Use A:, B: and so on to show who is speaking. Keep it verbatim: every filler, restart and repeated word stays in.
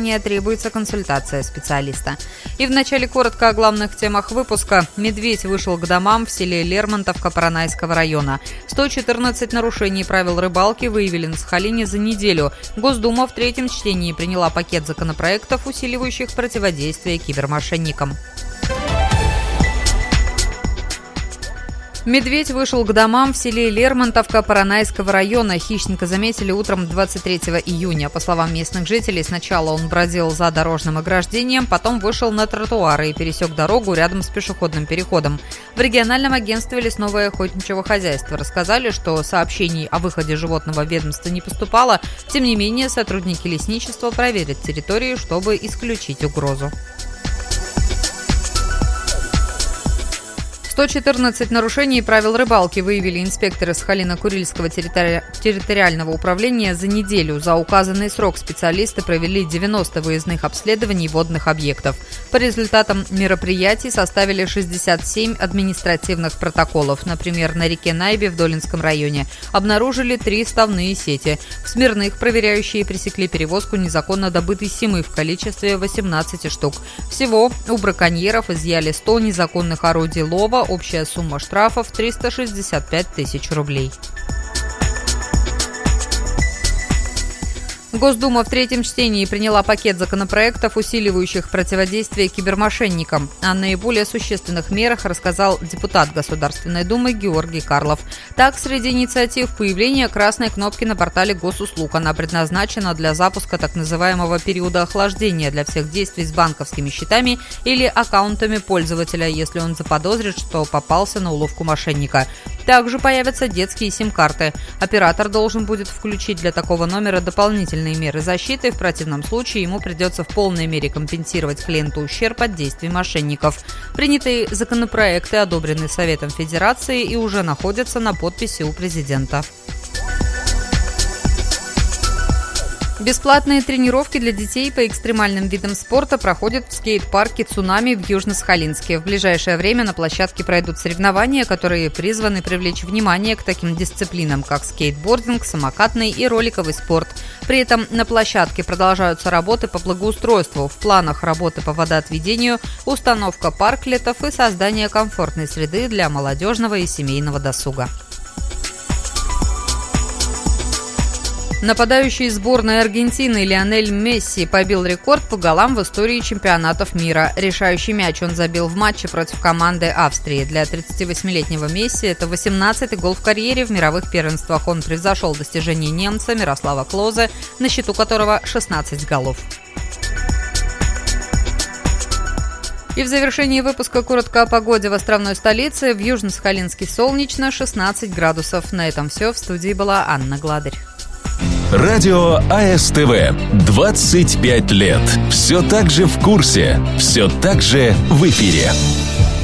A: заранее требуется консультация специалиста. И вначале коротко о главных темах выпуска. Медведь вышел к домам в селе Лермонтовка Поронайского района. сто четырнадцать нарушений правил рыбалки выявили на Сахалине за неделю. Госдума в третьем чтении приняла пакет законопроектов, усиливающих противодействие кибермошенникам. Медведь вышел к домам в селе Лермонтовка Поронайского района. Хищника заметили утром двадцать третьего июня. По словам местных жителей, сначала он бродил за дорожным ограждением, потом вышел на тротуары и пересек дорогу рядом с пешеходным переходом. В региональном агентстве лесного и охотничьего хозяйства рассказали, что сообщений о выходе животного в ведомство не поступало. Тем не менее, сотрудники лесничества проверят территории, чтобы исключить угрозу. сто четырнадцать нарушений правил рыбалки выявили инспекторы Сахалино-Курильского территори... территориального управления за неделю. За указанный срок специалисты провели девяносто выездных обследований водных объектов. По результатам мероприятий составили шестьдесят семь административных протоколов. Например, на реке Найбе в Долинском районе обнаружили три ставные сети. В Смирных проверяющие пресекли перевозку незаконно добытой семы в количестве восемнадцати штук. Всего у браконьеров изъяли сто незаконных орудий лова. Общая сумма штрафов – триста шестьдесят пять тысяч рублей. Госдума в третьем чтении приняла пакет законопроектов, усиливающих противодействие кибермошенникам. О наиболее существенных мерах рассказал депутат Государственной Думы Георгий Карлов. Так, среди инициатив появление красной кнопки на портале госуслуг. Она предназначена для запуска так называемого периода охлаждения для всех действий с банковскими счетами или аккаунтами пользователя, если он заподозрит, что попался на уловку мошенника. Также появятся детские сим-карты. Оператор должен будет включить для такого номера дополнительные меры защиты. В противном случае ему придется в полной мере компенсировать клиенту ущерб от действий мошенников. Принятые законопроекты одобрены Советом Федерации и уже находятся на подписи у президента. Бесплатные тренировки для детей по экстремальным видам спорта проходят в скейт-парке «Цунами» в Южно-Сахалинске. В ближайшее время на площадке пройдут соревнования, которые призваны привлечь внимание к таким дисциплинам, как скейтбординг, самокатный и роликовый спорт. При этом на площадке продолжаются работы по благоустройству. В планах работы по водоотведению, установка парклетов и создание комфортной среды для молодежного и семейного досуга. Нападающий сборной Аргентины Лионель Месси побил рекорд по голам в истории чемпионатов мира. Решающий мяч он забил в матче против команды Австрии. Для тридцативосьмилетнего Месси это восемнадцатый гол в карьере в мировых первенствах. Он превзошел достижения немца Мирослава Клозе, на счету которого шестнадцать голов. И в завершении выпуска коротко о погоде в островной столице. В Южно-Сахалинске солнечно, шестнадцать градусов. На этом все. В студии была Анна Гладырь.
B: Радио АСТВ. двадцать пять лет. Все так же в курсе. Все так же в эфире.